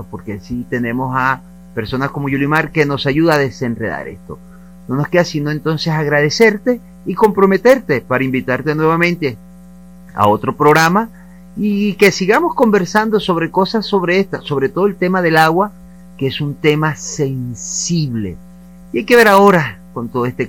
porque sí tenemos a personas como Yulimar que nos ayuda a desenredar esto. No nos queda sino entonces agradecerte y comprometerte para invitarte nuevamente a otro programa y que sigamos conversando sobre cosas sobre esta, sobre todo el tema del agua, que es un tema sensible. Y hay que ver ahora, con todo este